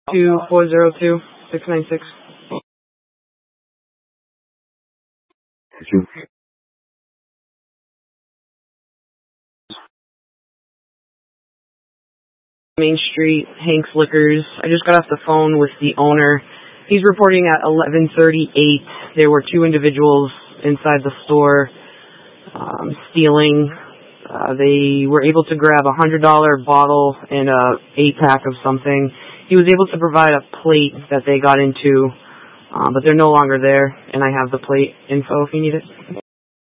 2402696. Main Street, Hank's Liquors. I just got off the phone with the owner. He's reporting at 11:38. There were two individuals inside the store stealing. They were able to grab a $100 bottle and a 8-pack of something. He was able to provide a plate that they got into, but they're no longer there, and I have the plate info if you need it.